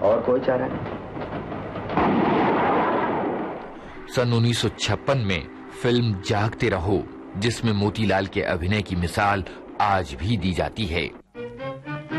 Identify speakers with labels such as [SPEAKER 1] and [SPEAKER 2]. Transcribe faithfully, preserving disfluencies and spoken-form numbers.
[SPEAKER 1] और कोई चारा नहीं।
[SPEAKER 2] सन उन्नीस सौ छप्पन में फिल्म जागते रहो, जिसमें मोतीलाल के अभिनय की मिसाल आज भी दी जाती है,